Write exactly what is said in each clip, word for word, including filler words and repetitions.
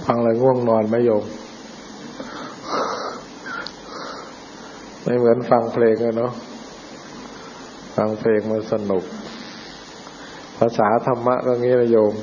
ฟังแล้วง่วงนอนไหมโยมไม่เหมือนฟังเพลงเลยเนาะฟังเพลงมันสนุกภาษาธรรมะก็งี้นะโยม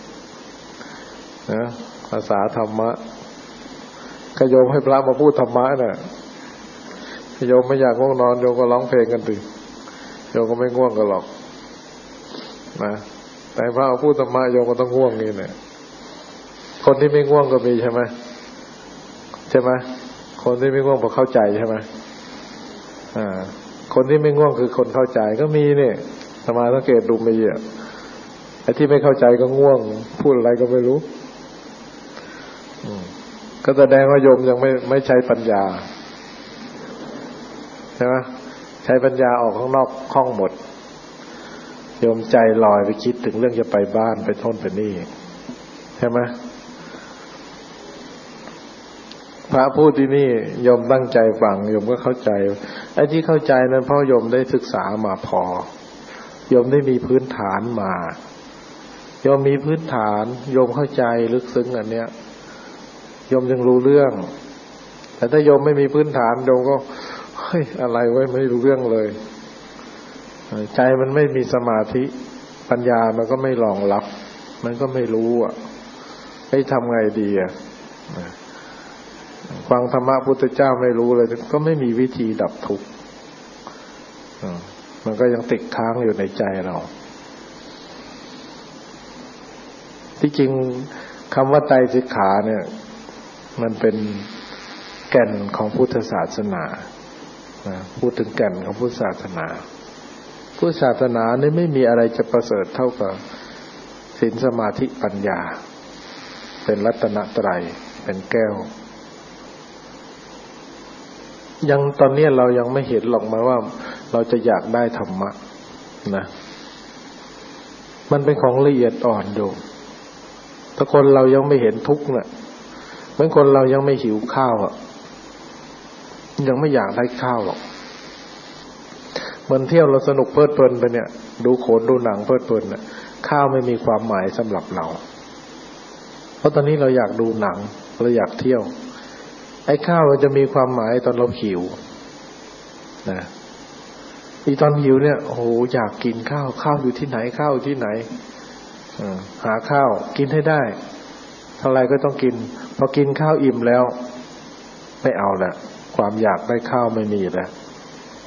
นะภาษาธรรมะก็โยมให้พระมาพูดธรรมะน่ะโยมไม่อยากง่วงนอนโยมก็ร้องเพลงกันดิโยมก็ไม่ง่วงกันหรอกนะแต่พระมาพูดธรรมะโยมก็ต้องง่วงนี่แหละคนที่ไม่ง่วงก็มีใช่ไหมใช่ไหมคนที่ไม่ง่วงเพราะเข้าใจใช่ไหมอ่าคนที่ไม่ง่วงคือคนเข้าใจก็มีเนี่ยสมาสังเกตดูมีอ่ะไอ้ที่ไม่เข้าใจก็ง่วงพูดอะไรก็ไม่รู้ก็แสดงว่าโยมยังไม่ไม่ใช้ปัญญาใช่ไหมใช้ปัญญาออกข้างนอกคล่องหมดโยมใจลอยไปคิดถึงเรื่องจะไปบ้านไปท่นไปนี่ใช่ไหมพระพูดที่นี่โยมตั้งใจฟังโยมก็เข้าใจไอ้ที่เข้าใจนั้นเพราะโยมได้ศึกษามาพอโยมได้มีพื้นฐานมาโยมมีพื้นฐานโยมเข้าใจลึกซึ้งอันเนี้ยโยมจึงรู้เรื่องแต่ถ้าโยมไม่มีพื้นฐานโยมก็เฮ้ยอะไรไว้ไม่รู้เรื่องเลยใจมันไม่มีสมาธิปัญญามันก็ไม่รองรับมันก็ไม่รู้อ่ะให้ทำไงดีอ่ะฟังธรรมะพุทธเจ้าไม่รู้เลยก็ไม่มีวิธีดับทุกข์มันก็ยังติดค้างอยู่ในใจเราที่จริงคำว่าไตรสิกขาเนี่ยมันเป็นแก่นของพุทธศาสนาพูดถึงแก่นของพุทธศาสนาพุทธศาสนานี่ไม่มีอะไรจะประเสริฐเท่ากับศีลสมาธิปัญญาเป็นรัตนตรัยเป็นแก้วยังตอนนี้เรายังไม่เห็นหรอกมาว่าเราจะอยากได้ธรรมะนะมันเป็นของละเอียดอ่อนอยู่ถ้าคนเรายังไม่เห็นทุกข์น่ะเหมือนคนเรายังไม่หิวข้าวอ่ะยังไม่อยากได้ข้าวหรอกเหมือนเที่ยวเราสนุกเพลิดเพลินไปเนี่ยดูโขนดูหนังเพลิดเพลินน่ะข้าวไม่มีความหมายสำหรับเราเพราะตอนนี้เราอยากดูหนังเราอยากเที่ยวไอ้ข้าวมันจะมีความหมายตอนเราหิวนะอีตอนหิวเนี่ยโอ้โหอยากกินข้าวข้าวอยู่ที่ไหนข้าวอยู่ที่ไหนหาข้าวกินให้ได้เท่าไรก็ต้องกินพอกินข้าวอิ่มแล้วไม่เอาละความอยากได้ข้าวไม่มีแล้ว